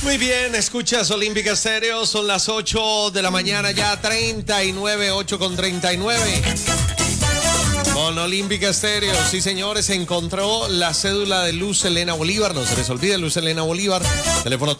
Muy bien, escuchas Olímpica Estéreo, son las 8 de la mañana ya, 39, 8:39. Con Olímpica Estéreo, sí señores, se encontró la cédula de Luz Helena Bolívar, no se les olvide, Luz Helena Bolívar, teléfono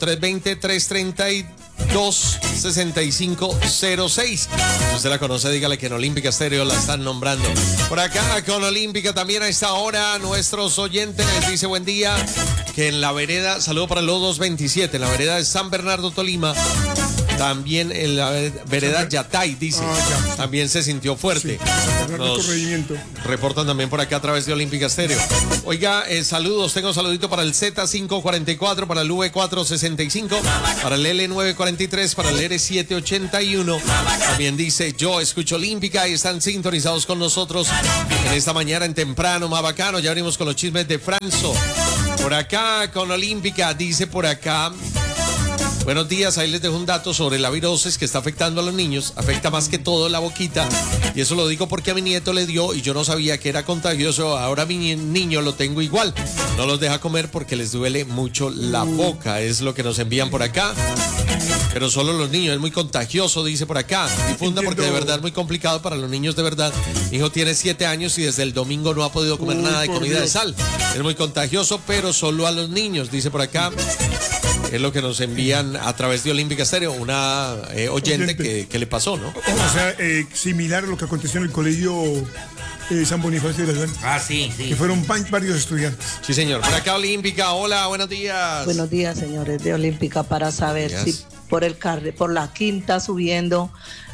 320-332-6506. Si usted la conoce, dígale que en Olímpica Estéreo la están nombrando. Por acá con Olímpica también a esta hora, nuestros oyentes dice buen día, que en la vereda, saludo para los 227, en la vereda de San Bernardo Tolima, también en la vereda Yatay, dice, también se sintió fuerte. Nos reportan también por acá a través de Olímpica Estéreo. Oiga, saludos, tengo un saludito para el Z544, para el V465, para el L943, para el R781. También dice, yo escucho Olímpica y están sintonizados con nosotros en esta mañana en temprano, más bacano. Ya venimos con los chismes de Franzo. Por acá con Olímpica, dice por acá. Buenos días, ahí les dejo un dato sobre la virosis que está afectando a los niños. Afecta más que todo la boquita. Y eso lo digo porque a mi nieto le dio y yo no sabía que era contagioso. Ahora mi niño lo tengo igual. No los deja comer porque les duele mucho la boca. Es lo que nos envían por acá. Pero solo los niños, es muy contagioso, dice por acá. Difunda porque de verdad es muy complicado para los niños de verdad. Mi hijo tiene 7 años y desde el domingo no ha podido comer nada de comida de sal. Es muy contagioso, pero solo a los niños, dice por acá. Es lo que nos envían a través de Olímpica Estéreo, una oyente que le pasó, ¿no? O sea, similar a lo que aconteció en el colegio San Bonifacio de la Ciudad. Ah, sí, sí. Que fueron varios estudiantes. Sí, señor. Por acá Olímpica, hola, buenos días. Buenos días, señores de Olímpica, para saber si por la quinta subiendo,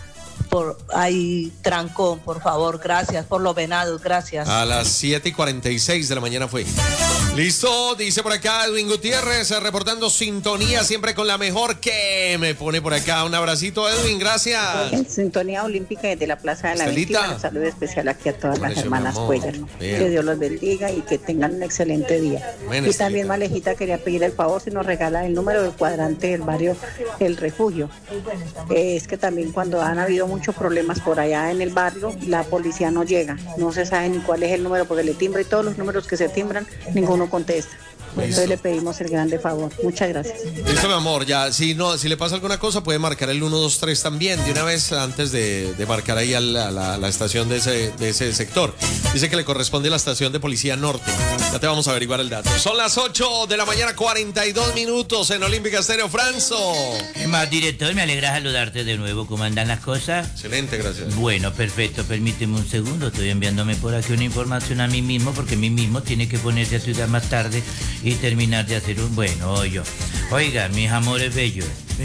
hay trancón, por favor, gracias, por los venados, gracias. A las 7:46 de la mañana fue. Listo, dice por acá Edwin Gutiérrez, reportando sintonía siempre con la mejor que me pone por acá. Un abracito, Edwin, gracias. En sintonía olímpica desde la Plaza de la Víctima. Un saludo especial aquí a todas las hermanas Cuellar. Que Dios los bendiga y que tengan un excelente día. Y también, Malejita, quería pedir el favor si nos regala el número del cuadrante del barrio El Refugio. Es que también cuando han habido muchos problemas por allá en el barrio, la policía no llega. No se sabe ni cuál es el número porque le timbra y todos los números que se timbran, ninguno contesta. Entonces le pedimos el grande favor. Muchas gracias. Listo, mi amor, ya si le pasa alguna cosa puede marcar el 123 también de una vez antes de marcar ahí a la estación de ese sector. Dice que le corresponde la estación de Policía Norte. Ya te vamos a averiguar el dato. Son las 8 de la mañana, 42 minutos en Olímpica Estéreo. Franzo. ¿Qué más, director? Me alegra saludarte de nuevo. ¿Cómo andan las cosas? Excelente, gracias. Bueno, perfecto. Permíteme un segundo. Estoy enviándome por aquí una información a mí mismo porque mí mismo tiene que ponerse a estudiar más tarde y terminar de hacer un... Bueno, oiga, mis amores bellos.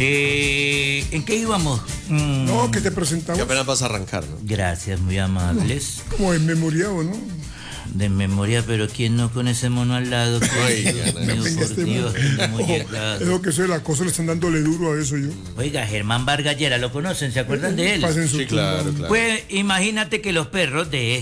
¿En qué íbamos? No, que te presentamos. Que apenas vas a arrancar, ¿no? Gracias, muy amables. Como desmemoriado, ¿no? De memoria, pero ¿quién no con ese mono al lado? Oiga, por Dios, es lo que soy, la cosa le están dándole duro a eso yo. Oiga, Germán Vargas Lleras, ¿lo conocen? ¿Se acuerdan de él? Sí, claro. Pues imagínate que los perros de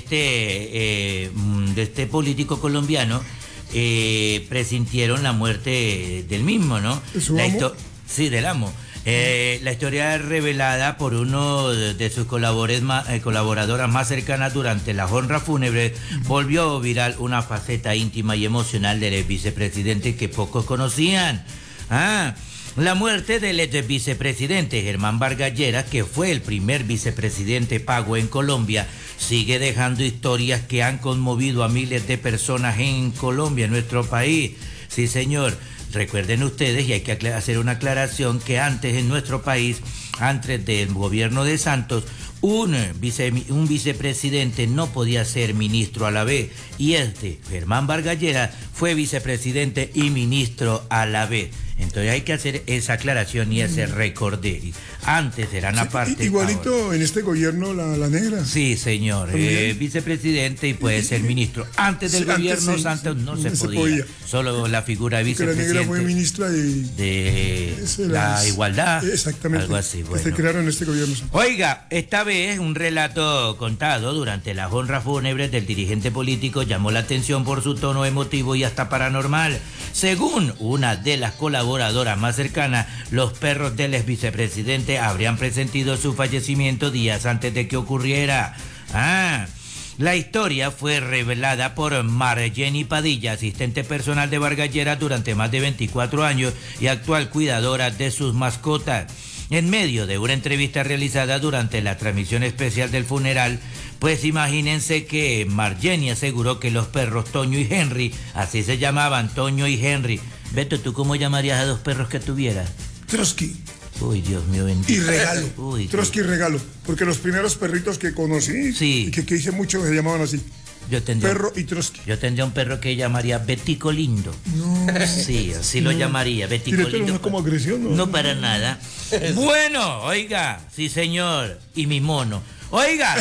este político colombiano presintieron la muerte del mismo, ¿no? ¿De su amo? Sí, del amo. La historia revelada por uno de sus colaboradoras más cercanas durante la honra fúnebre volvió viral una faceta íntima y emocional del vicepresidente que pocos conocían. La muerte del ex vicepresidente Germán Vargas Lleras, que fue el primer vicepresidente pago en Colombia, sigue dejando historias que han conmovido a miles de personas en Colombia, en nuestro país. Sí, señor. Recuerden ustedes, y hay que hacer una aclaración, que antes en nuestro país, antes del gobierno de Santos, un vicepresidente no podía ser ministro a la vez. Y Germán Vargas Lleras, fue vicepresidente y ministro a la vez. Entonces hay que hacer esa aclaración y ese recorderis. Antes eran aparte. Igualito ahora. En este gobierno la negra. Sí, señor. Vicepresidente y puede ser ministro. Antes del gobierno Santos no se podía. Solo la figura de vicepresidente. La negra fue ministra de la igualdad. Exactamente. Algo así. Bueno. Se crearon en este gobierno. Oiga, esta vez un relato contado durante la honra fúnebre del dirigente político llamó la atención por su tono emotivo y hasta paranormal. Según una de las colaboradoras más cercanas, los perros del ex vicepresidente habrían presentido su fallecimiento días antes de que ocurriera. La historia fue revelada por Marjeny Padilla, asistente personal de Vargas Lleras durante más de 24 años y actual cuidadora de sus mascotas. En medio de una entrevista realizada durante la transmisión especial del funeral, pues imagínense que Marjeny aseguró que los perros Toño y Henry, así se llamaban, Toño y Henry. Beto, ¿tú cómo llamarías a dos perros que tuvieras? Trotsky. Uy, Dios mío, bendito. Y Regalo. Uy, Trotsky y Regalo. Porque los primeros perritos que conocí, sí, y que hice mucho, se llamaban así. Perro y Trotsky. Yo tendría un perro que llamaría Betico Lindo. No. Sí, así lo llamaría, Betico Lindo. No es como agresión, ¿no? No, para nada. Bueno, oiga, sí señor, y mi mono. Oiga,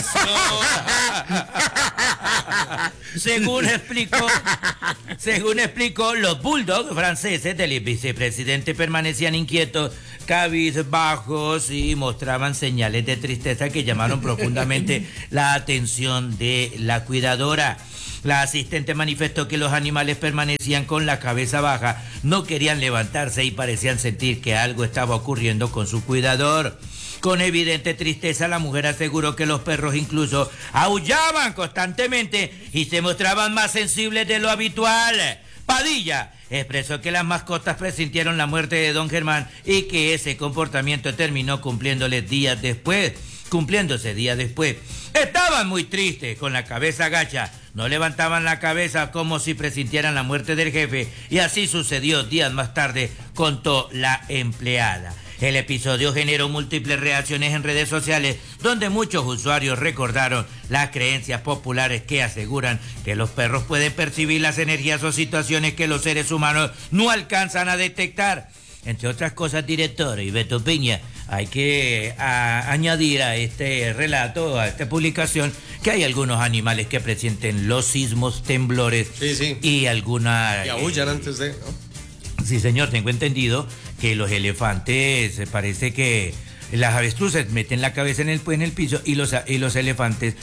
según explicó, los bulldogs franceses del vicepresidente permanecían inquietos, cabizbajos y mostraban señales de tristeza que llamaron profundamente la atención de la cuidadora. La asistente manifestó que los animales permanecían con la cabeza baja, no querían levantarse y parecían sentir que algo estaba ocurriendo con su cuidador. Con evidente tristeza, la mujer aseguró que los perros incluso aullaban constantemente y se mostraban más sensibles de lo habitual. Padilla expresó que las mascotas presintieron la muerte de don Germán y que ese comportamiento terminó cumpliéndose días después. Estaban muy tristes, con la cabeza gacha. No levantaban la cabeza como si presintieran la muerte del jefe, y así sucedió días más tarde, contó la empleada. El episodio generó múltiples reacciones en redes sociales, donde muchos usuarios recordaron las creencias populares que aseguran que los perros pueden percibir las energías o situaciones que los seres humanos no alcanzan a detectar. Entre otras cosas, director y Beto Piña, hay que añadir a este relato, a esta publicación, que hay algunos animales que presienten los sismos, temblores, sí. Y alguna... Y aullan antes de... ¿no? Sí, señor, tengo entendido que los elefantes, parece que las avestruces meten la cabeza en el piso y los elefantes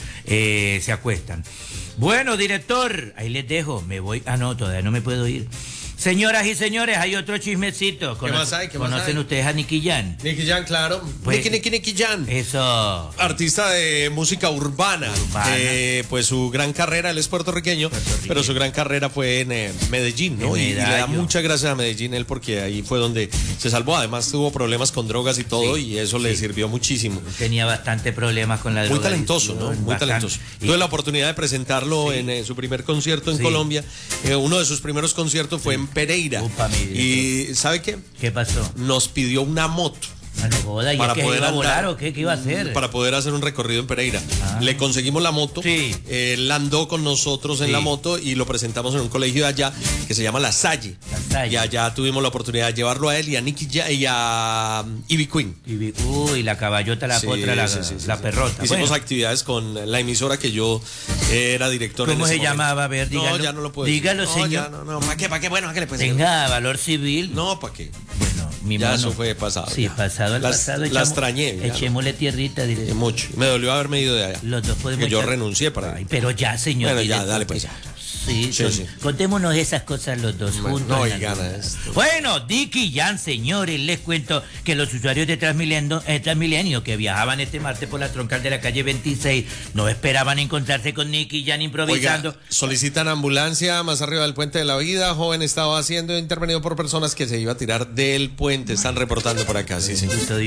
se acuestan. Bueno, director, ahí les dejo, me voy. No, todavía no me puedo ir. Señoras y señores, hay otro chismecito. ¿Qué más hay? ¿Conocen ustedes a Nicky Jam? Nicky Jam, claro. Pues, Nicky Jam. Eso. Artista de música urbana. Pues su gran carrera, él es puertorriqueño, pero su gran carrera fue en Medellín, ¿no? Y le da muchas gracias a Medellín él, porque ahí fue donde se salvó. Además tuvo problemas con drogas y todo, y eso le sirvió muchísimo. Tenía bastante problemas con la droga. Muy talentoso, ¿no? Muy talentoso. Tuve la oportunidad de presentarlo en su primer concierto en Colombia. Uno de sus primeros conciertos fue en Pereira. ¿Y sabe qué? ¿Qué pasó? Nos pidió una moto. No joda, ¿y para que iba a volar o qué iba a hacer? Para poder hacer un recorrido en Pereira. Le conseguimos la moto. Sí. Él andó con nosotros en la moto y lo presentamos en un colegio de allá que se llama La Salle. Y allá tuvimos la oportunidad de llevarlo a él y a Nicky Jam y a Ivy Queen. Uy, la caballota, la potra, la perrota. Hicimos actividades con la emisora que yo era director. ¿Cómo se llamaba? A ver, dígalo. No, ya no lo puedo dígalo, decir. señor. No, ¿para qué? Bueno, ¿a qué le puede decir? Tenga valor civil. No, ¿para qué? Bueno, mi ya mono. Eso fue pasado. Sí, pasado el pasado. La extrañé. Echémosle tierrita, diré. Mucho. Me dolió haberme ido de allá. Los dos podemos. Que yo renuncié para. Ay, pero ya, señor. Bueno, ya, dale pues. Sí. Contémonos esas cosas los dos juntos. No, y ganas. Bueno, Nicky Jam, señores, les cuento que los usuarios de Transmilenio que viajaban este martes por la troncal de la calle 26 no esperaban encontrarse con Nicky Jam improvisando. Oiga, solicitan ambulancia más arriba del puente de la vida. Joven estaba siendo intervenido por personas que se iba a tirar del puente. Están reportando por acá, sí.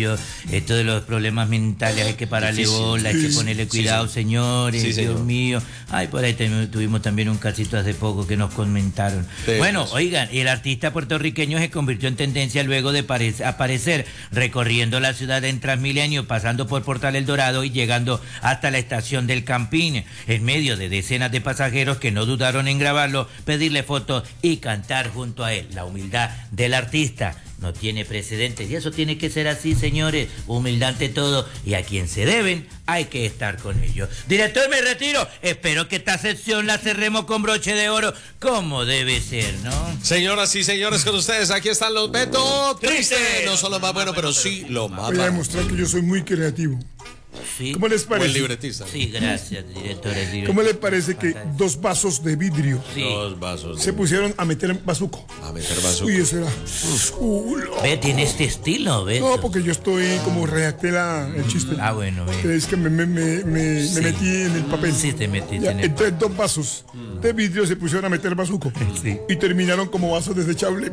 Esto de los problemas mentales hay que pararle bola, hay que ponerle cuidado, señores. Dios mío. Ay, por ahí tuvimos también un casito hace poco que nos comentaron. Bueno, oigan, el artista puertorriqueño se convirtió en tendencia luego de aparecer recorriendo la ciudad en Transmilenio, pasando por Portal El Dorado y llegando hasta la estación del Campín, en medio de decenas de pasajeros que no dudaron en grabarlo, pedirle fotos y cantar junto a él. La humildad del artista no tiene precedentes y eso tiene que ser así, señores. Humildad ante todo, y a quien se deben hay que estar con ellos. Director, me retiro. Espero que esta sección la cerremos con broche de oro como debe ser, ¿no? Señoras y señores, con ustedes aquí están los Beto Tristes. No son los más buenos, pero sí lo más. Voy a demostrar que yo soy muy creativo. Sí. ¿Cómo les parece? Buen libretista. Sí, gracias, director. ¿Cómo le parece que 2 vasos de vidrio se pusieron a meter bazuco? Uy, eso era. Ve, tiene este estilo, ¿ves? No, porque yo estoy como redacté el chiste. Ah, bueno, ve. Es que me metí en el papel. Sí, te metiste en el papel. Entonces 2 vasos de vidrio se pusieron a meter bazuco. Sí. Y terminaron como vasos desechables.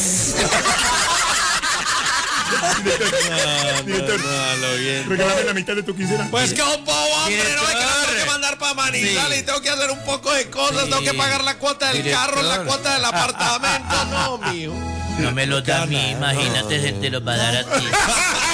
Director, regálame la mitad de tu quincena. Pues que un bobo, hombre, no es que la tengo que mandar para Manizales y tengo que hacer un poco de cosas, tengo que pagar la cuota del carro, la cuota del apartamento, no, mijo. No me lo da a mí, imagínate, se te lo va a dar a ti.